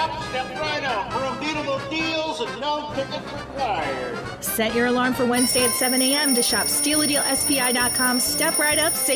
shop, step right up for unbeatable deals and no tickets required. Set your alarm for Wednesday at 7 a.m. to shop SteelADealSPI.com. Step right up, save